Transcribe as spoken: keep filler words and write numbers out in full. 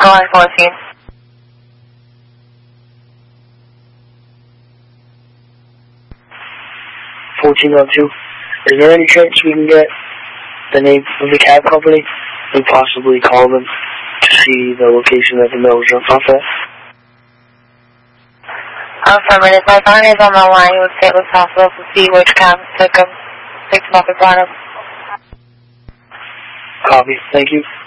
calling fourteen. fourteen oh two. Is there any chance we can get the name of the cab company and possibly call them to see the location that the mail was dropped off at? Affirmative. My partner is on the line with Saint Louis Hospital to see which cab took him, picked him up and brought him. Copy. Thank you.